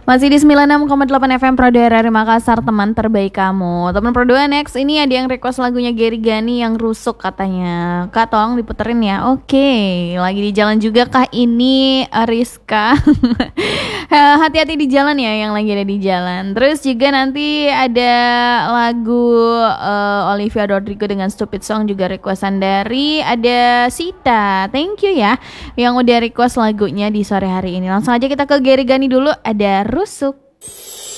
Masih di 96,8 FM Pro 2 RRI Makassar, teman terbaik kamu. Teman Pro 2, next ini ada yang request lagunya Gary Gani yang rusuk katanya. Kak, tolong diputerin ya. Oke, lagi di jalan juga kah ini Rizka? Hati-hati di jalan ya, yang lagi ada di jalan. Terus juga nanti ada lagu Olivia Rodrigo dengan Stupid Song, juga requestan dari ada Sita. Thank you ya yang udah request lagunya di sore hari ini. Langsung aja kita ke Gary Gani dulu, ada rusuk.